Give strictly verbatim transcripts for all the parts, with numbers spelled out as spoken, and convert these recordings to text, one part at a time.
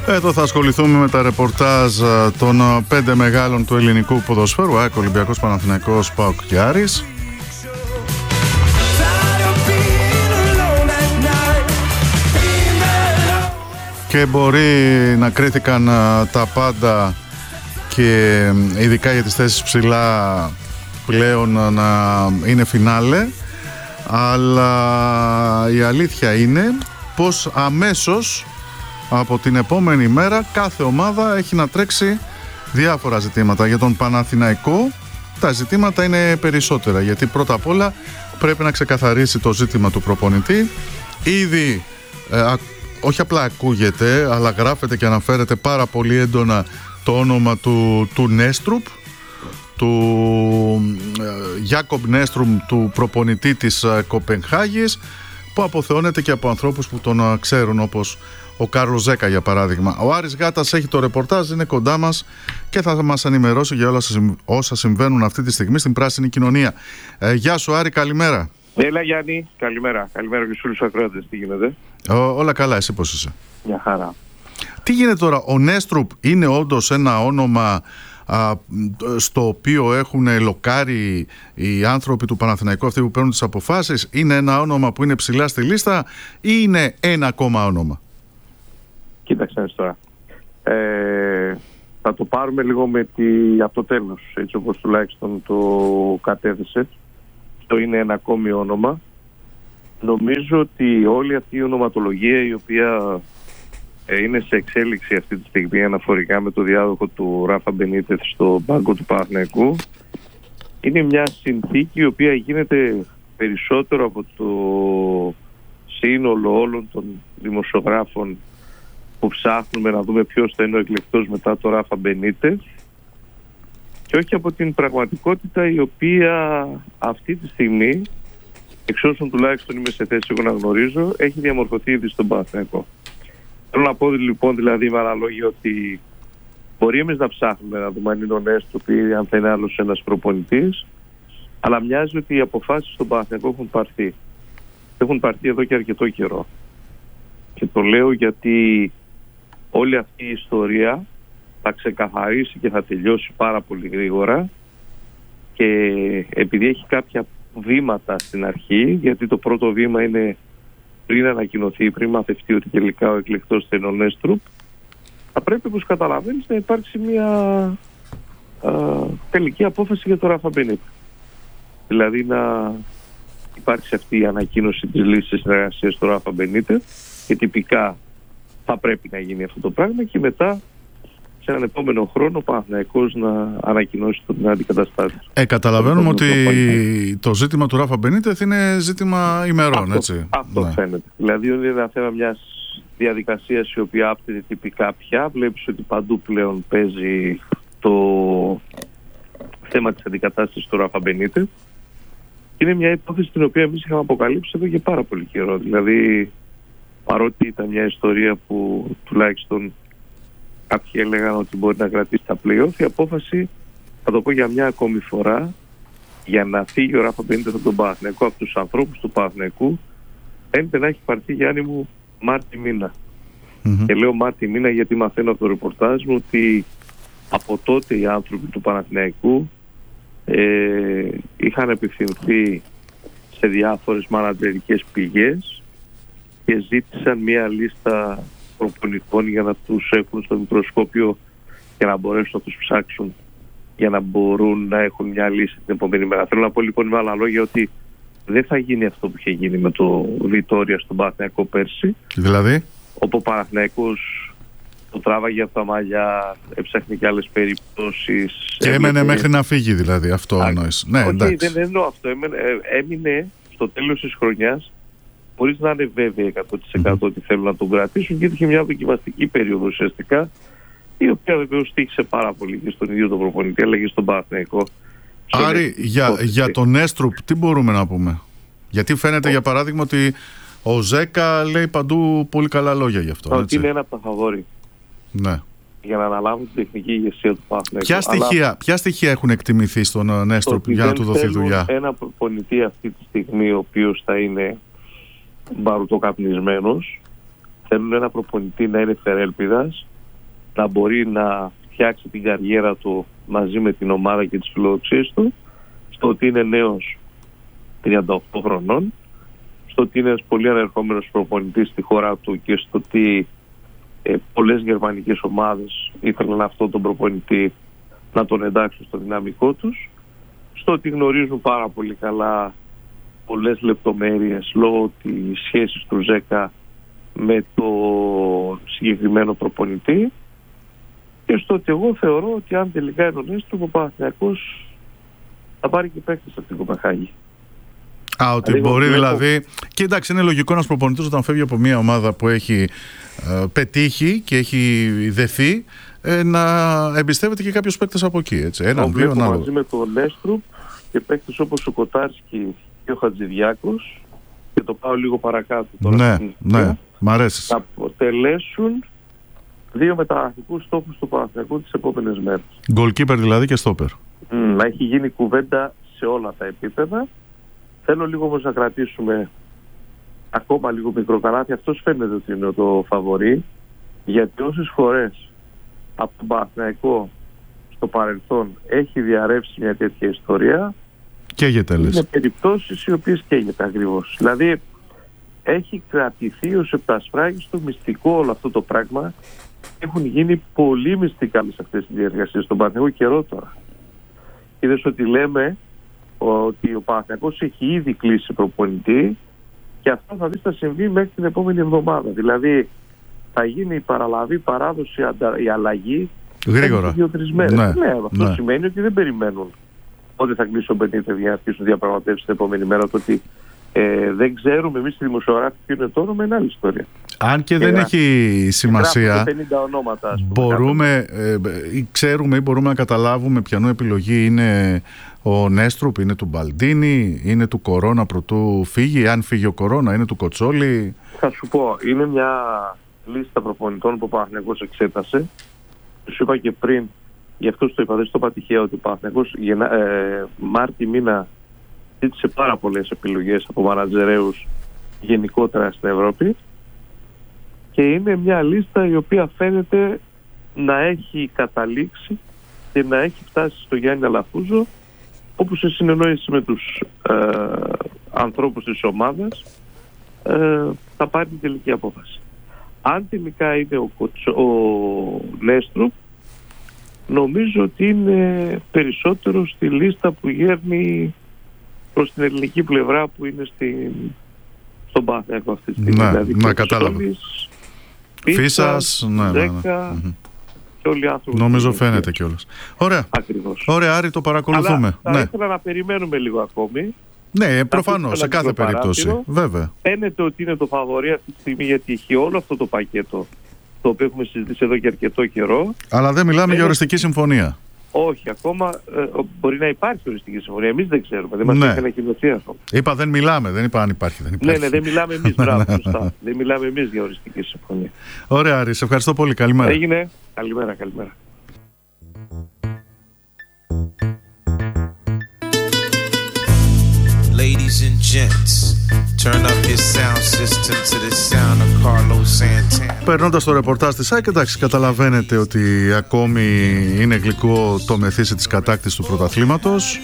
Εδώ θα ασχοληθούμε με τα ρεπορτάζ των πέντε μεγάλων του ελληνικού ποδοσφαίρου: ΑΕΚ, Ολυμπιακός, Παναθηναϊκός, ΠΑΟΚ και Άρης. Και μπορεί να κρίθηκαν τα πάντα και ειδικά για τις θέσεις ψηλά πλέον να είναι φινάλε, αλλά η αλήθεια είναι πως αμέσως από την επόμενη μέρα κάθε ομάδα έχει να τρέξει διάφορα ζητήματα. Για τον Παναθηναϊκό τα ζητήματα είναι περισσότερα, γιατί πρώτα απ' όλα πρέπει να ξεκαθαρίσει το ζήτημα του προπονητή. Ήδη ε, α, όχι απλά ακούγεται, αλλά γράφεται και αναφέρεται πάρα πολύ έντονα το όνομα του, του Νέστρουπ, του ε, Γιάκομπ Νέστρουμ, του προπονητή της ε, Κοπενχάγης, που αποθεώνεται και από ανθρώπους που τον ε, ξέρουν, όπως ο Κάρλος Ζέκα για παράδειγμα. Ο Άρης Γάτας έχει το ρεπορτάζ, είναι κοντά μας και θα μας ενημερώσει για όλα όσα συμβαίνουν αυτή τη στιγμή στην πράσινη κοινωνία. Ε, γεια σου Άρη, καλημέρα. Έλα Γιάννη, καλημέρα. Καλημέρα και στους όλους τους ακροατές, τι γίνεται? Ό, όλα καλά, εσύ πώς είσαι? Μια χαρά. Τι γίνεται τώρα, ο Νέστρουπ είναι όντως ένα όνομα α, στο οποίο έχουν λοκάρει οι άνθρωποι του Παναθηναϊκού, αυτοί που παίρνουν τις αποφάσεις? Είναι ένα όνομα που είναι ψηλά στη λίστα ή είναι ένα ακόμα όνομα? Κοίταξε τώρα. Ε, θα το πάρουμε λίγο με τη, από το τέλος, έτσι όπως τουλάχιστον το κατέθεσε. Το είναι ένα ακόμη όνομα. Νομίζω ότι όλη αυτή η ονοματολογία, η οποία ε, είναι σε εξέλιξη αυτή τη στιγμή αναφορικά με το διάδοχο του Ράφα Μπενίτεθ στο πάγκο του Παναθηναϊκού, είναι μια συνθήκη η οποία γίνεται περισσότερο από το σύνολο όλων των δημοσιογράφων που ψάχνουμε να δούμε ποιος θα είναι ο εκλεκτός μετά το Ράφα Μπενίτεθ, και όχι από την πραγματικότητα η οποία αυτή τη στιγμή, εξ όσων τουλάχιστον είμαι σε θέση εγώ να γνωρίζω, έχει διαμορφωθεί ήδη στον Παναθηναϊκό. Θέλω να πω λοιπόν, δηλαδή με άλλα λόγια, ότι μπορεί εμείς να ψάχνουμε να δούμε αν είναι ο Νέστρουπ ή αν θα είναι άλλος ένας προπονητής, αλλά μοιάζει ότι οι αποφάσεις στον Παναθηναϊκό έχουν πάρθει. Έχουν πάρθει εδώ και αρκετό καιρό. Και το λέω γιατί όλη αυτή η ιστορία θα ξεκαθαρίσει και θα τελειώσει πάρα πολύ γρήγορα, και επειδή έχει κάποια βήματα στην αρχή, γιατί το πρώτο βήμα είναι πριν ανακοινωθεί, πριν μαθευτεί ότι τελικά ο εκλεκτός θα είναι ο Νέστρουπ, θα πρέπει, όπως καταλαβαίνεις, να υπάρξει μια α, τελική απόφαση για το Ράφα Μπενίτεθ. Δηλαδή να υπάρξει αυτή η ανακοίνωση της λύσης συνεργασίας του Ράφα Μπενίτεθ, και τυπικά θα πρέπει να γίνει αυτό το πράγμα, και μετά σε έναν επόμενο χρόνο ο Παναθηναϊκός να ανακοινώσει τον αντικαταστάτη. Ε, καταλαβαίνουμε ότι το ζήτημα του Ράφα Μπενίτεθ είναι ζήτημα ημερών, αυτό, έτσι. Αυτό ναι. Φαίνεται. Δηλαδή είναι ένα θέμα μιας διαδικασίας η οποία άπτεται τυπικά πια. Βλέπεις ότι παντού πλέον παίζει το θέμα της αντικατάστασης του Ράφα Μπενίτεθ. Είναι μια υπόθεση την οποία εμείς είχαμε αποκαλύψει εδώ και πάρα πολύ καιρό. Δηλαδή, παρότι ήταν μια ιστορία που τουλάχιστον κάποιοι έλεγαν ότι μπορεί να κρατήσει τα play-off, η απόφαση, θα το πω για μια ακόμη φορά, για να φύγει ο Ράφα Μπενίτεθ από τον Παναθηναϊκό, από τους ανθρώπους του Παναθηναϊκού, φαίνεται να έχει πάρθει, Γιάννη μου, Μάρτι μήνα. Mm-hmm. Και λέω Μάρτι μήνα γιατί μαθαίνω από το ρεπορτάζ μου ότι από τότε οι άνθρωποι του Παναθηναϊκού ε, είχαν επιθυμηθεί σε διάφορες μανατζερικές πηγές και ζήτησαν μια λίστα προπονητών για να τους έχουν στο μικροσκόπιο και να μπορέσουν να τους ψάξουν για να μπορούν να έχουν μια λύση την επόμενη μέρα. Θέλω να πω λοιπόν με άλλα λόγια ότι δεν θα γίνει αυτό που είχε γίνει με το Βιτόρια στον Παναθηναϊκό πέρσι. Δηλαδή? Όπου ο Παναθηναϊκός το τράβαγε από τα μαλλιά, έψαχνε και άλλες περιπτώσεις. Και έμενε έμεινε... μέχρι να φύγει δηλαδή, αυτό εννοείς? Ναι, όχι, δεν εννοώ αυτό. Έμενε, έμεινε στο τέλος της χρονιάς χωρίς να είναι βέβαιοι εκατό τοις εκατό mm-hmm. ότι θέλουν να τον κρατήσουν, και είχε μια δοκιμαστική περίοδο ουσιαστικά, η οποία βεβαίως τύχησε πάρα πολύ και στον ίδιο τον προπονητή, αλλά και στον Παναθηναϊκό. Άρη, για, για τον Νέστρουπ τι μπορούμε να πούμε? Γιατί φαίνεται, oh. για παράδειγμα, ότι ο Ζέκα λέει παντού πολύ καλά λόγια γι' αυτό. Ότι είναι ένα από τα φαβόρι. Ναι. Για να αναλάβουν την τεχνική ηγεσία του Παναθηναϊκού. Ποια, αλλά... ποια στοιχεία έχουν εκτιμηθεί στον Νέστρουπ για να του δοθεί δουλειά? Ένα προπονητή αυτή τη στιγμή ο οποίος θα είναι μπαρουτοκαπνισμένος. Θέλουν ένα προπονητή να είναι φερέλπιδας, να μπορεί να φτιάξει την καριέρα του μαζί με την ομάδα και τις φιλοδοξίες του, στο ότι είναι νέος τριάντα οκτώ χρονών, στο ότι είναι ένας πολύ ανερχόμενος προπονητής στη χώρα του και στο ότι ε, πολλές γερμανικές ομάδες ήθελαν αυτόν τον προπονητή να τον εντάξουν στο δυναμικό τους, στο ότι γνωρίζουν πάρα πολύ καλά πολλές λεπτομέρειες λόγω της σχέσης του Ζέκα με το συγκεκριμένο προπονητή, και στο ότι εγώ θεωρώ ότι αν τελικά είναι ο Νέστροπ, ο Παναθηναϊκός θα πάρει και παίκτες από την Κοπενχάγη. Α, ότι δηλαδή, μπορεί δηλαδή. Έχω... Και εντάξει, είναι λογικό ένας προπονητής όταν φεύγει από μια ομάδα που έχει ε, πετύχει και έχει δεθεί, ε, να εμπιστεύεται και κάποιους παίκτες από εκεί. Έτσι. Έναν, δύο, ένα μαζί με τον Νέστροπ και παίκτες όπως ο Κοτάρσκι και ο Χατζηδιάκος, και το πάω λίγο παρακάτω τώρα. Ναι, ναι, μ' αρέσει. Θα αποτελέσουν δύο μεταγραφικούς στόχους του Παναθηναϊκού τις επόμενες μέρες. Γκολκίπερ δηλαδή και στόπερ. Mm, να έχει γίνει κουβέντα σε όλα τα επίπεδα. Θέλω λίγο όμως να κρατήσουμε ακόμα λίγο μικρό καλάθι. Αυτός φαίνεται ότι είναι το φαβορί, γιατί όσες φορές από τον Παναθηναϊκό στο παρελθόν έχει διαρρεύσει μια τέτοια ιστορία, καίγεται, λες. Είναι περιπτώσεις οι οποίες καίγεται ακριβώς. Δηλαδή έχει κρατηθεί ως επτασφράγιστο μυστικό όλο αυτό το πράγμα. Έχουν γίνει πολύ μυστικά με σε αυτές τις διεργασίες στον Παναθηναϊκό καιρό τώρα. Είδες ότι λέμε ότι ο Παναθηναϊκός έχει ήδη κλείσει προπονητή, και αυτό θα δεις θα συμβεί μέχρι την επόμενη εβδομάδα. Δηλαδή θα γίνει η παραλαβή, παράδοση, η αλλαγή γρήγορα. δύο-τρεις μέρες. Ναι, ναι, αυτό ναι. σημαίνει ότι δεν περιμένουν ότι θα κλείσει ο Μπενίτες για να αρχίσουν διαπραγματεύσεις την επόμενη μέρα. Το ότι ε, δεν ξέρουμε εμείς οι δημοσιογράφοι ποιο είναι το όνομα είναι άλλη ιστορία. Αν και, και δεν έχει σημασία, πενήντα ονόματα, ας πούμε, μπορούμε, ε, ή ξέρουμε ή μπορούμε να καταλάβουμε ποιανού επιλογή είναι ο Νέστρουπ, είναι του Μπαλντίνη, είναι του Κορώνα προτού φύγει, αν φύγει ο Κορώνα, είναι του Κοτσόλη. Θα σου πω, είναι μια λίστα προπονητών που ο Παναθηναϊκός εξέτασε. Σου είπα και πριν, γι' αυτό το είπα, δεν στο είπα τυχαία, ότι ο Παναθηναϊκός ε, Μάρτι μήνα ζήτησε πάρα πολλές επιλογές από μανατζερέους γενικότερα στην Ευρώπη, και είναι μια λίστα η οποία φαίνεται να έχει καταλήξει και να έχει φτάσει στο Γιάννη Αλαφούζο, όπου σε συνεννόηση με τους ε, ανθρώπους της ομάδας ε, θα πάρει την τελική απόφαση. Αν τελικά είναι ο, Κοτσο, ο Νέστρουπ, νομίζω ότι είναι περισσότερο στη λίστα που γέρνει προς την ελληνική πλευρά, που είναι στην, στον Παναθηναϊκό αυτή τη στιγμή. Ναι, δηλαδή, ναι, κατάλαβα. Φίσας, ναι, ναι, ναι. Και όλοι οι άνθρωποι. Νομίζω φαίνεται κιόλας. Ωραία. Ακριβώς. Ωραία, Άρη, το παρακολουθούμε. Αλλά θα ναι. ήθελα να περιμένουμε λίγο ακόμη. Ναι, προφανώς, σε κάθε περίπτωση. Βέβαια. Φαίνεται ότι είναι το φαβορί αυτή τη στιγμή, γιατί έχει όλο αυτό το πακέτο, το οποίο έχουμε συζητήσει εδώ και αρκετό καιρό. Αλλά δεν μιλάμε είναι... για οριστική συμφωνία. Όχι, ακόμα ε, μπορεί να υπάρχει οριστική συμφωνία. Εμείς δεν ξέρουμε. Δεν μας ναι. έχει ανακοινωθεί αυτό. Είπα δεν μιλάμε, δεν είπα αν υπάρχει. Δεν υπάρχει. Ναι, ναι, δεν μιλάμε εμείς. Μπράβο, σωστά. Δεν μιλάμε εμείς για οριστική συμφωνία. Ωραία, Άρη, σε ευχαριστώ πολύ. Καλημέρα. Έγινε. Καλημέρα, καλημέρα. Ladies and gents, turn up your sound system to the sound of Carlos Santana. Περνώντας το ρεπορτάζ της ΑΕΚ, εντάξει, καταλαβαίνετε ότι ακόμη είναι γλυκό το μεθύσι της κατάκτησης του πρωταθλήματος.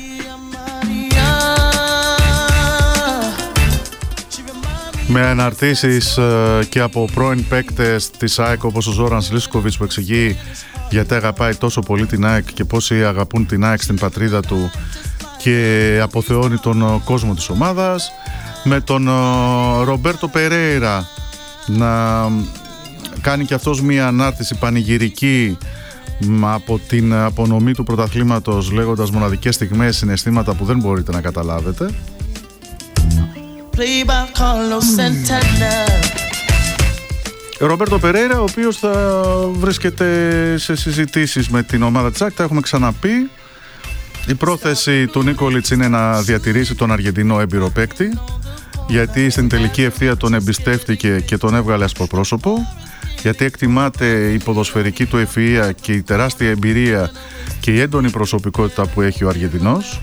Με αναρτήσεις και από πρώην παίκτες της ΑΕΚ, όπως ο Ζόραν Σλίσκοβιτς, που εξηγεί γιατί αγαπάει τόσο πολύ την ΑΕΚ και πόσοι αγαπούν την ΑΕΚ στην πατρίδα του, και αποθεώνει τον κόσμο της ομάδας. Με τον Ρομπέρτο Περέιρα να κάνει και αυτός μία ανάρτηση πανηγυρική από την απονομή του πρωταθλήματος, λέγοντας μοναδικές στιγμές, συναισθήματα που δεν μπορείτε να καταλάβετε. Ρομπέρτο Περέιρα, ο οποίος θα βρίσκεται σε συζητήσεις με την ομάδα της ΑΕΚ, τα έχουμε ξαναπεί. Η πρόθεση του Νίκολιτς είναι να διατηρήσει τον Αργεντινό έμπειρο παίκτη, γιατί στην τελική ευθεία τον εμπιστεύτηκε και τον έβγαλε ασπροπρόσωπο, γιατί εκτιμάται η ποδοσφαιρική του ευφυΐα και η τεράστια εμπειρία και η έντονη προσωπικότητα που έχει ο Αργεντινός.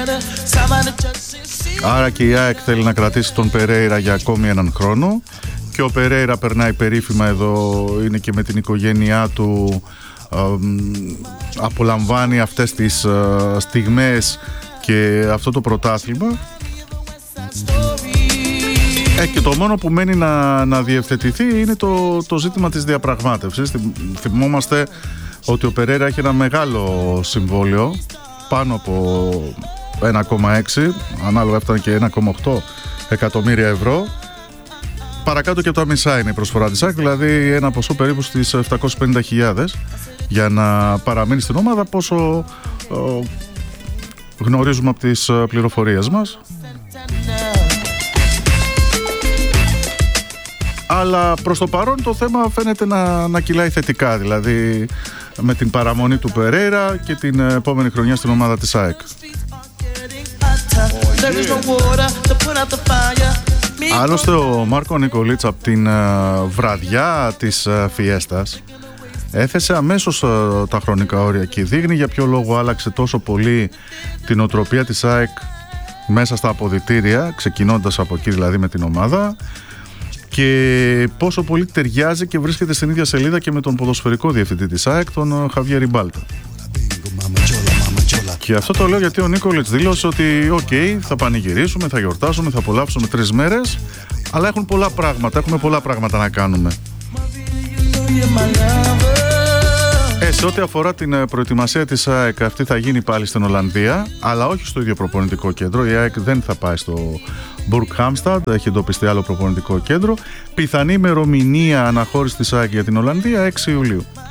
Άρα και η ΑΕΚ θέλει να κρατήσει τον Περέιρα για ακόμη έναν χρόνο, Και ο Περέιρα περνάει περίφημα εδώ, είναι και με την οικογένειά του, ε, απολαμβάνει αυτές τις ε, στιγμές και αυτό το πρωτάθλημα. Ε, και το μόνο που μένει να, να διευθετηθεί είναι το, το ζήτημα της διαπραγμάτευσης. Θυμόμαστε ότι ο Περέιρα έχει ένα μεγάλο συμβόλαιο, πάνω από ένα κόμμα έξι, ανάλογα έφτανε και ένα κόμμα οκτώ εκατομμύρια ευρώ. Παρακάτω και από τα μισά είναι η προσφορά της ΑΕΚ, δηλαδή ένα ποσό περίπου στις επτακόσιες πενήντα χιλιάδες για να παραμείνει στην ομάδα, πόσο ε, γνωρίζουμε από τις πληροφορίες μας. Αλλά προς το παρόν το θέμα φαίνεται να, να κυλάει θετικά, δηλαδή με την παραμονή του Περέιρα και την επόμενη χρονιά στην ομάδα της ΑΕΚ. Άλλωστε ο Μάρκο Νικολίτς από την uh, βραδιά της uh, Φιέστας έθεσε αμέσως uh, τα χρονικά όρια και δείχνει για ποιο λόγο άλλαξε τόσο πολύ την οτροπία της ΑΕΚ μέσα στα αποδυτήρια, ξεκινώντας από εκεί δηλαδή με την ομάδα, και πόσο πολύ ταιριάζει και βρίσκεται στην ίδια σελίδα και με τον ποδοσφαιρικό διευθυντή της ΑΕΚ, τον Χαβιέ Ριμπάλτα. Και αυτό το λέω γιατί ο Νίκολιτς δήλωσε ότι οκ, okay, θα πανηγυρίσουμε, θα γιορτάσουμε, θα απολαύσουμε τρεις μέρες, αλλά έχουν πολλά πράγματα, έχουμε πολλά πράγματα να κάνουμε. Ε, σε ό,τι αφορά την προετοιμασία της ΑΕΚ, αυτή θα γίνει πάλι στην Ολλανδία, αλλά όχι στο ίδιο προπονητικό κέντρο. Η ΑΕΚ δεν θα πάει στο Μπουργκ Χάμσταντ, έχει εντοπιστεί άλλο προπονητικό κέντρο. Πιθανή ημερομηνία αναχώρηση της ΑΕΚ για την Ολλανδία έξι Ιουλίου.